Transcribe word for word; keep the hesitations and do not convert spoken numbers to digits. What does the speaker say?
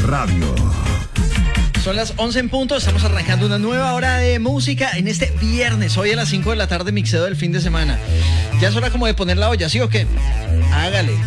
Radio. Son las once en punto, estamos arrancando una nueva hora de música en este viernes, hoy a las cinco de la tarde, mixeo del fin de semana. Ya es hora como de poner la olla, ¿sí o qué? Hágale.